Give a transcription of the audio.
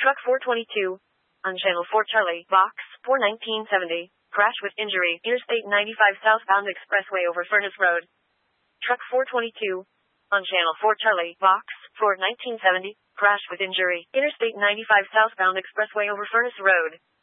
Truck 422. On Channel 4 Charlie, Box 4 1970. Crash with injury. Interstate 95 southbound expressway over Furnace Road. Truck 422. On Channel 4 Charlie, Box 4 1970. Crash with injury. Interstate 95 southbound expressway over Furnace Road.